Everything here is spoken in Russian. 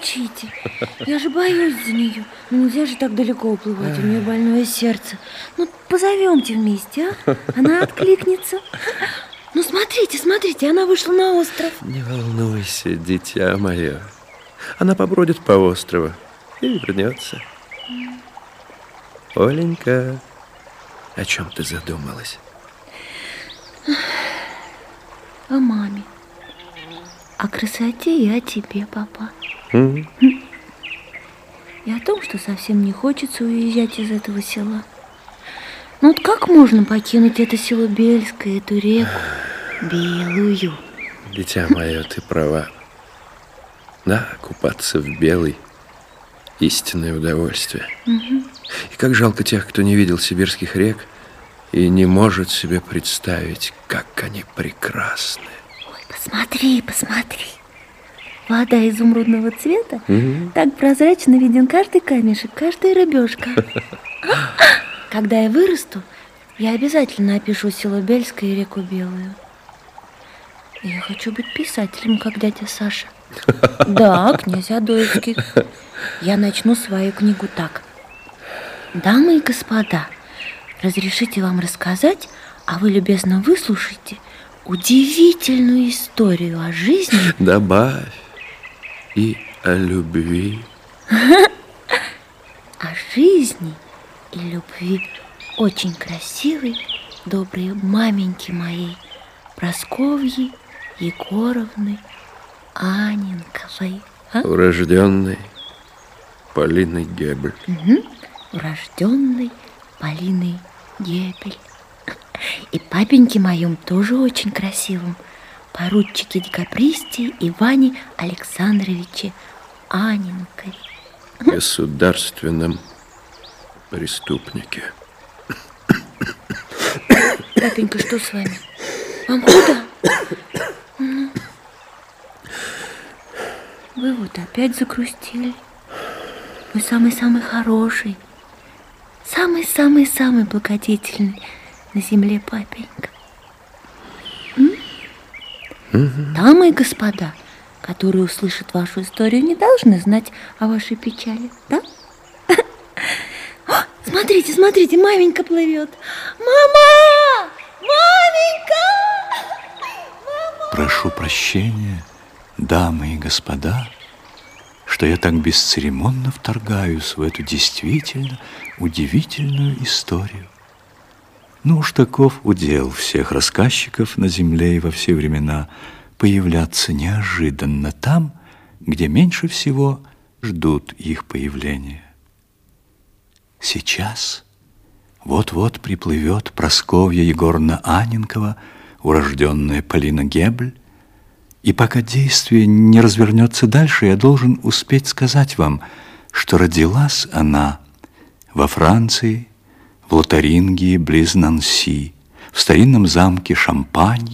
молчите. Я же боюсь за нее. Ну, нельзя же так далеко уплывать, у нее больное сердце. Ну, позовемте вместе, а? Она откликнется. Ну, смотрите, смотрите, она вышла на остров. Не волнуйся, дитя мое. Она побродит по острову и вернется. Оленька, о чем ты задумалась? О маме. О красоте и о тебе, папа. И о том, что совсем не хочется уезжать из этого села. Ну вот как можно покинуть это село Бельское, эту реку белую? Дитя мое, ты права. Да, купаться в белой — истинное удовольствие. И как жалко тех, кто не видел сибирских рек и не может себе представить, как они прекрасны. Ой, посмотри, посмотри. Вода изумрудного цвета, так прозрачно виден каждый камешек, каждая рыбешка. Когда я вырасту, я обязательно опишу село Бельское и реку Белую. Я хочу быть писателем, как дядя Саша. Да, князь Адоевский. Я начну свою книгу так. Дамы и господа, разрешите вам рассказать, а вы любезно выслушайте удивительную историю о жизни. Добавь и о любви. О жизни и любви очень красивой, доброй маменьки моей, Прасковьи Егоровны Анненковой. Урожденной Полиной Гебель. Урожденной Полиной Гебель. И папеньке моем тоже очень красивым, поручике декабристе Иване Александровиче Анненкове. Государственном преступнике. Папенька, что с вами? Вам куда? Вы вот опять загрустили. Вы самый-самый хороший, самый-самый-самый благодетельный на земле папенька. Дамы и господа, которые услышат вашу историю, не должны знать о вашей печали, да? О, смотрите, смотрите, маменька плывет. Мама! Маменька! Мама! Прошу прощения, дамы и господа, что я так бесцеремонно вторгаюсь в эту действительно удивительную историю. Ну уж таков удел всех рассказчиков на земле и во все времена появляться неожиданно там, где меньше всего ждут их появления. Сейчас вот-вот приплывет Прасковья Егоровна Анненкова, урожденная Полина Гебель, и пока действие не развернется дальше, я должен успеть сказать вам, что родилась она во Франции, в Лотарингии, близ Нанси, в старинном замке Шампань,